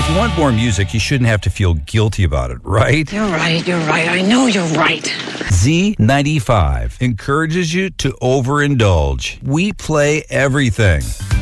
If you want more music, you shouldn't have to feel guilty about it, right? You're right. I know you're right. Z95 encourages you to overindulge. We play everything.